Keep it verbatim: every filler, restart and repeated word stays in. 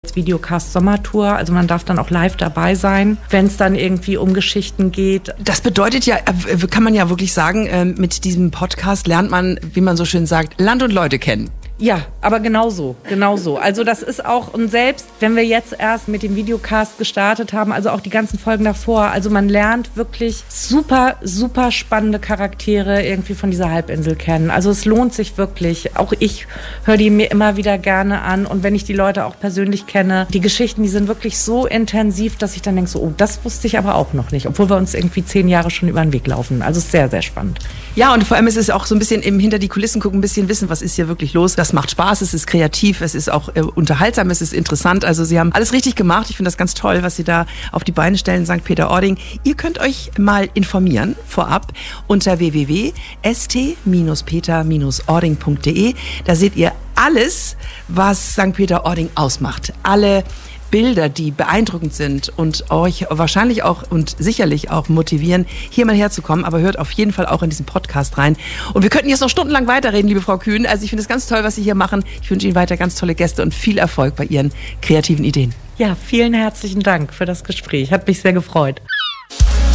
Videocast Sommertour, also man darf dann auch live dabei sein, wenn es dann irgendwie um Geschichten geht. Das bedeutet ja, kann man ja wirklich sagen, mit diesem Podcast lernt man, wie man so schön sagt, Land und Leute kennen. Ja, aber genauso, genauso. Also das ist auch, und selbst wenn wir jetzt erst mit dem Videocast gestartet haben, also auch die ganzen Folgen davor, also man lernt wirklich super, super spannende Charaktere irgendwie von dieser Halbinsel kennen. Also es lohnt sich wirklich. Auch ich höre die mir immer wieder gerne an, und wenn ich die Leute auch persönlich kenne, die Geschichten, die sind wirklich so intensiv, dass ich dann denke so, oh, das wusste ich aber auch noch nicht, obwohl wir uns irgendwie zehn Jahre schon über den Weg laufen. Also es ist sehr, sehr spannend. Ja, und vor allem ist es auch so ein bisschen im hinter die Kulissen gucken, ein bisschen wissen, was ist hier wirklich los. Das macht Spaß, es ist kreativ, es ist auch äh, unterhaltsam, es ist interessant. Also Sie haben alles richtig gemacht. Ich finde das ganz toll, was Sie da auf die Beine stellen, Sankt Peter-Ording. Ihr könnt euch mal informieren vorab unter w w w punkt s t peter ording punkt d e. Da seht ihr alles, was Sankt Peter-Ording ausmacht. Alle Bilder, die beeindruckend sind und euch wahrscheinlich auch und sicherlich auch motivieren, hier mal herzukommen. Aber hört auf jeden Fall auch in diesen Podcast rein. Und wir könnten jetzt noch stundenlang weiterreden, liebe Frau Kühn. Also ich finde es ganz toll, was Sie hier machen. Ich wünsche Ihnen weiter ganz tolle Gäste und viel Erfolg bei Ihren kreativen Ideen. Ja, vielen herzlichen Dank für das Gespräch. Hat mich sehr gefreut.